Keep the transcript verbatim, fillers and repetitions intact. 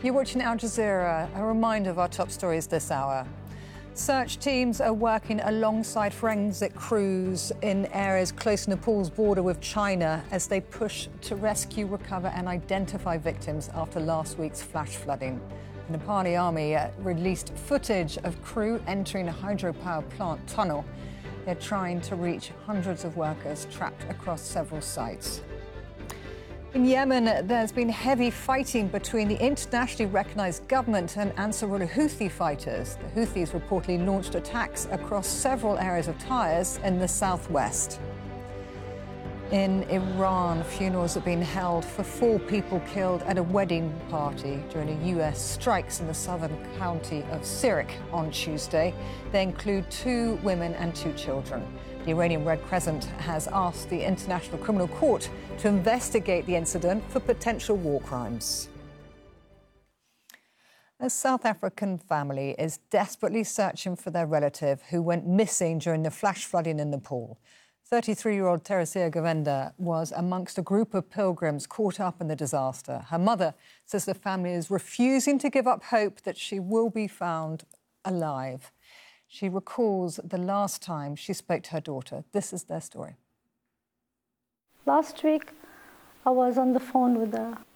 You're watching Al Jazeera. A reminder of our top stories this hour. Search teams are working alongside forensic crews in areas close to Nepal's border with China as they push to rescue, recover and identify victims after last week's flash flooding. The Nepali army released footage of crew entering a hydropower plant tunnel. They're trying to reach hundreds of workers trapped across several sites. In Yemen, there's been heavy fighting between the internationally recognised government and Ansarullah Houthi fighters. The Houthis reportedly launched attacks across several areas of Taiz in the southwest. In Iran, funerals have been held for four people killed at a wedding party during a U S strikes in the southern county of Sirik on Tuesday. They include two women and two children. The Iranian Red Crescent has asked the International Criminal Court to investigate the incident for potential war crimes. A South African family is desperately searching for their relative who went missing during the flash flooding in Nepal. thirty-three-year-old Teresia Govenda was amongst a group of pilgrims caught up in the disaster. Her mother says the family is refusing to give up hope that she will be found alive. She recalls the last time she spoke to her daughter. This is their story. Last week, I was on the phone with the